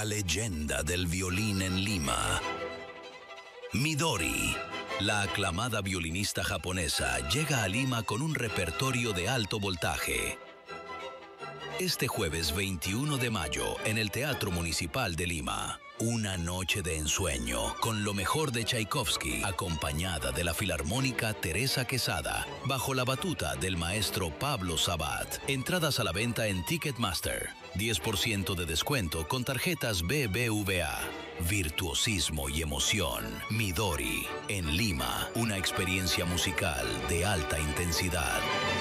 La leyenda del violín en Lima. Midori, la aclamada violinista japonesa, llega a Lima con un repertorio de alto voltaje. Este jueves 21 de mayo, en el Teatro Municipal de Lima, una noche de ensueño con lo mejor de Tchaikovsky, acompañada de la filarmónica Teresa Quesada, bajo la batuta del maestro Pablo Sabat. Entradas a la venta en Ticketmaster. 10% de descuento con tarjetas BBVA. Virtuosismo y emoción. Midori, en Lima, una experiencia musical de alta intensidad.